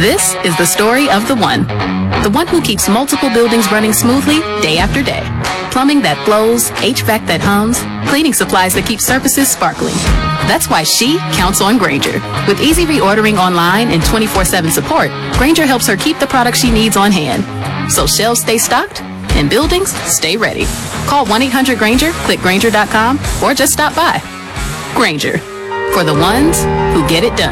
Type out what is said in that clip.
This is the story of the one who keeps multiple buildings running smoothly day after day. Plumbing that flows, HVAC that hums, cleaning supplies that keep surfaces sparkling. That's why she counts on Grainger. With easy reordering online and 24/7 support, Grainger helps her keep the products she needs on hand. So shelves stay stocked and buildings stay ready. Call 1-800-GRAINGER, click Grainger.com, or just stop by. Grainger, for the ones who get it done.